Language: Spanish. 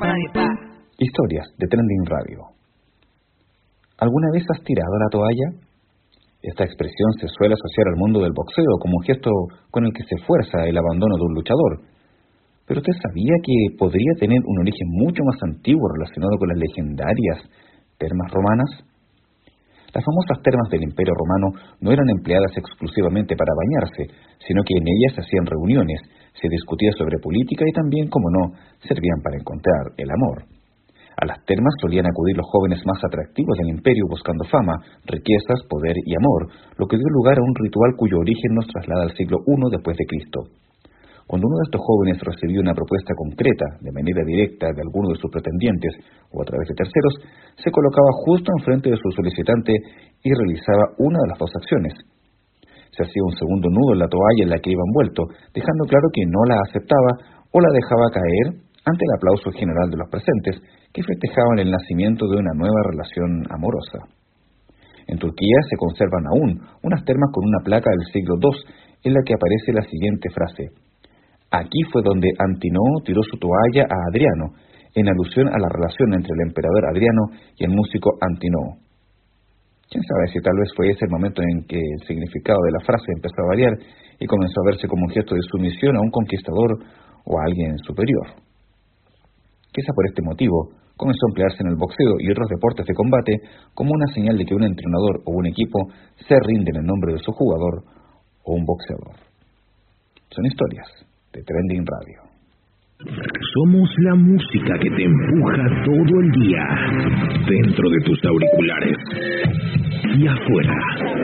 Historias de Trending Radio. ¿Alguna vez has tirado la toalla? Esta expresión se suele asociar al mundo del boxeo como un gesto con el que se fuerza el abandono de un luchador. ¿Pero usted sabía que podría tener un origen mucho más antiguo relacionado con las legendarias termas romanas? Las famosas termas del Imperio Romano no eran empleadas exclusivamente para bañarse, sino que en ellas se hacían reuniones, se discutía sobre política y también, como no, servían para encontrar el amor. A las termas solían acudir los jóvenes más atractivos del imperio buscando fama, riquezas, poder y amor, lo que dio lugar a un ritual cuyo origen nos traslada al siglo I después de Cristo. Cuando uno de estos jóvenes recibía una propuesta concreta, de manera directa, de alguno de sus pretendientes o a través de terceros, se colocaba justo enfrente de su solicitante y realizaba una de las dos acciones. Se hacía un segundo nudo en la toalla en la que iba envuelto, dejando claro que no la aceptaba o la dejaba caer ante el aplauso general de los presentes, que festejaban el nacimiento de una nueva relación amorosa. En Turquía se conservan aún unas termas con una placa del siglo II en la que aparece la siguiente frase: "Aquí fue donde Antinoo tiró su toalla a Adriano", en alusión a la relación entre el emperador Adriano y el músico Antinoo. Quién sabe si tal vez fue ese el momento en que el significado de la frase empezó a variar y comenzó a verse como un gesto de sumisión a un conquistador o a alguien superior. Quizá por este motivo comenzó a emplearse en el boxeo y otros deportes de combate como una señal de que un entrenador o un equipo se rinde en el nombre de su jugador o un boxeador. Son historias de Trending Radio. Somos la música que te empuja todo el día, dentro de tus auriculares y afuera.